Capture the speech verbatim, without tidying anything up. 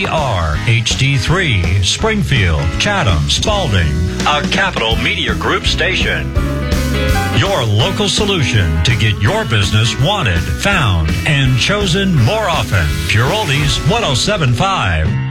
R H D three, Springfield, Chatham, Spalding, a Capital Media Group station. Your local solution to get your business wanted, found, and chosen more often. Pure Oldies one oh seven point five.